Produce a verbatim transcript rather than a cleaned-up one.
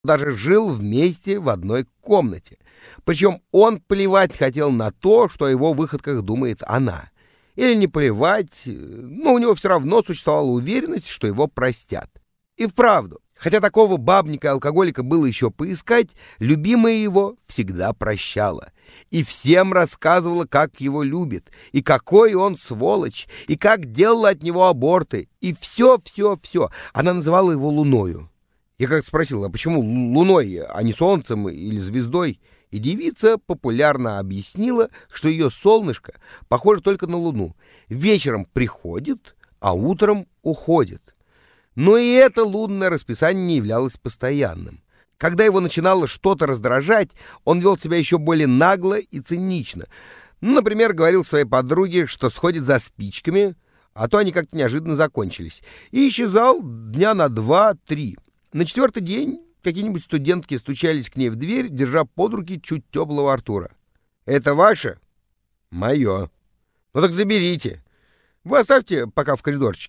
даже жил вместе в одной комнате. Причем он плевать хотел на то, что о его выходках думает она. Или не плевать, но у него все равно существовала уверенность, что его простят. И вправду, хотя такого бабника и алкоголика было еще поискать, любимая его всегда прощала. И всем рассказывала, как его любит, и какой он сволочь, и как делала от него аборты, и все-все-все. Она называла его Луною. Я как-то спросил, а почему Луной, а не Солнцем или звездой? И девица популярно объяснила, что ее солнышко похоже только на Луну. Вечером приходит, а утром уходит. Но и это лунное расписание не являлось постоянным. Когда его начинало что-то раздражать, он вел себя еще более нагло и цинично. Ну, например, говорил своей подруге, что сходит за спичками, а то они как-то неожиданно закончились, и исчезал дня на два-три. На четвертый день какие-нибудь студентки стучались к ней в дверь, держа под руки чуть теплого Артура. «Это ваше?» «Мое». «Ну так заберите. Вы оставьте пока в коридорчике.